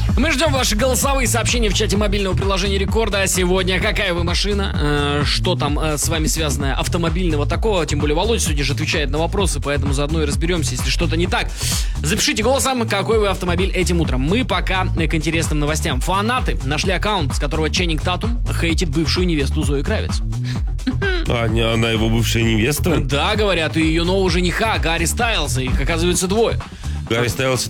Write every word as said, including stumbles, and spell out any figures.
Мы ждем ваши голосовые сообщения в чате мобильного приложения Рекорда. Сегодня какая вы машина? Э, что там э, с вами связанное автомобильного такого? Тем более Володя сегодня же отвечает на вопросы, поэтому заодно и разберемся, если что-то не так. Запишите голосом, какой вы автомобиль этим утром. Мы пока к интересным новостям. Фанаты нашли аккаунт, с которого Ченнинг Татум хейтит бывшую невесту Зои Кравиц. А, не, она его бывшая невеста? Да, говорят, и ее нового жениха Гарри Стайлза. Их, оказывается, двое. Гарри Стайлз